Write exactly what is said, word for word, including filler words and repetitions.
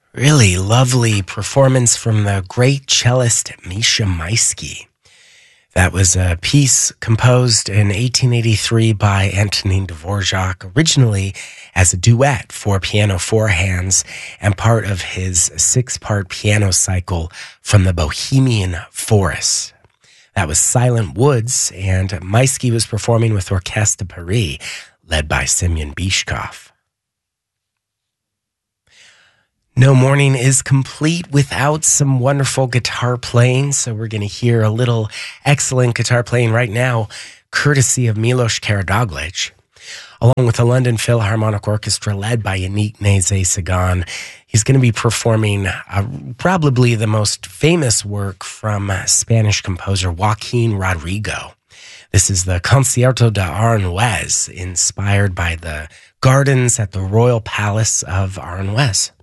Really lovely performance from the great cellist Misha Maisky. That was a piece composed in eighteen eighty-three by Antonin Dvorak, originally as a duet for piano four hands and part of his six-part piano cycle from the Bohemian Forest. That was Silent Woods, and Maisky was performing with Orchestre de Paris, led by Semyon Bychkov. No morning is complete without some wonderful guitar playing, so we're going to hear a little excellent guitar playing right now, courtesy of Milos Karadoglic, along with the London Philharmonic Orchestra led by Yannick Nézet-Séguin. He's going to be performing uh, probably the most famous work from uh, Spanish composer Joaquin Rodrigo. This is the Concierto de Aranjuez, inspired by the gardens at the Royal Palace of Aranjuez.